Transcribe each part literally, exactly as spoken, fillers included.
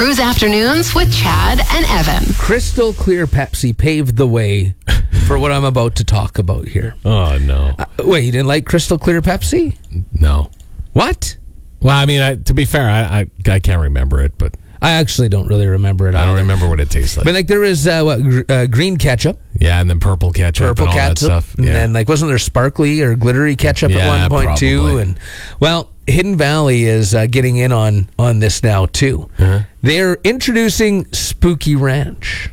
Cruise Afternoons with Chad and Evan. Crystal Clear Pepsi paved the way for what I'm about to talk about here. Oh, no. Uh, wait, you didn't like Crystal Clear Pepsi? No. What? Well, I mean, I, to be fair, I, I I can't remember it, but I actually don't really remember it. I don't either. remember what it tastes like. But like there is uh, what, gr- uh, green ketchup, yeah, and then purple ketchup purple and all ketchup, that stuff. and Yeah. then like wasn't there sparkly or glittery ketchup Yeah, at one point too? probably. And well, Hidden Valley is uh, getting in on on this now too. Uh-huh. They're introducing Spooky Ranch.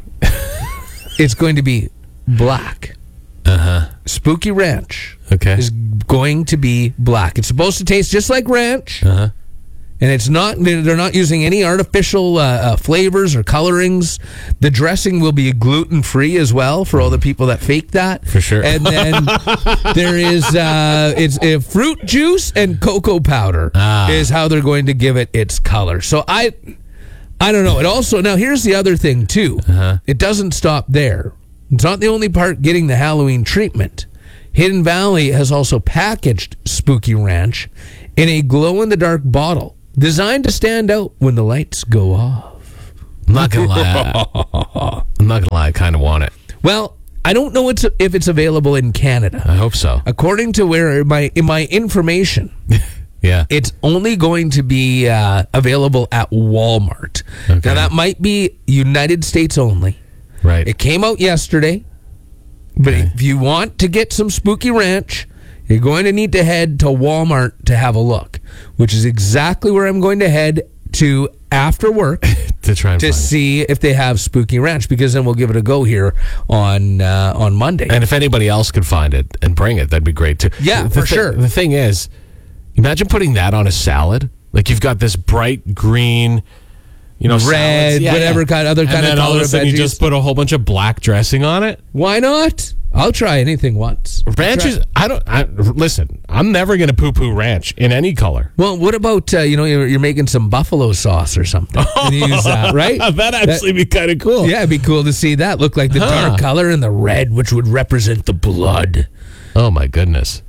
It's going to be black. Uh-huh. Spooky Ranch Okay. is going to be black. It's supposed to taste just like ranch. Uh-huh. And it's not, they're not using any artificial uh, uh, flavors or colorings. The dressing will be gluten-free as well for all the people that fake that. For sure. And then there is, uh, it's uh, fruit juice and cocoa powder Ah. is how they're going to give it its color. So I, I don't know. It also, now here's the other thing too. Uh-huh. It doesn't stop there. It's not the only part getting the Halloween treatment. Hidden Valley has also packaged Spooky Ranch in a glow-in-the-dark bottle designed to stand out when the lights go off. I'm not going to lie. I'm not going to lie. I kind of want it. Well, I don't know it's, if it's available in Canada. I hope so. According to where my in my information, Yeah. it's only going to be uh, available at Walmart. Okay. Now, that might be United States only. Right. It came out yesterday. But Okay. if you want to get some Spooky Ranch, you're going to need to head to Walmart to have a look, which is exactly where I'm going to head to after work to try and to find it. see if they have Spooky Ranch, because then we'll give it a go here on uh, on Monday. And if anybody else could find it and bring it, that'd be great too. Yeah, The for thi- sure. The thing is, imagine putting that on a salad. Like you've got this bright green, you know, Red, salads. Yeah, whatever yeah. kind- other And kind of then all color of a of sudden you veggies. just put a whole bunch of black dressing on it. Why not? I'll try anything once. Ranch Try- is, I don't, I, listen, I'm never going to poo-poo ranch in any color. Well, what about, uh, you know, you're, you're making some buffalo sauce or something. And you use that, right? That'd actually be kind of cool. Yeah, it'd be cool to see that. Look like the Huh. dark color and the red, which would represent the blood. Oh, my goodness.